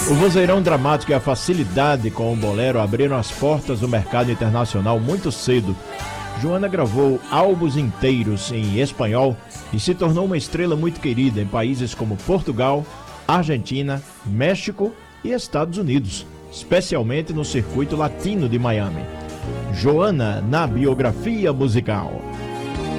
O vozeirão dramático e a facilidade com o bolero abriram as portas do mercado internacional muito cedo. Joana gravou álbuns inteiros em espanhol e se tornou uma estrela muito querida em países como Portugal, Argentina, México e Estados Unidos, especialmente no circuito latino de Miami. Joana na biografia musical.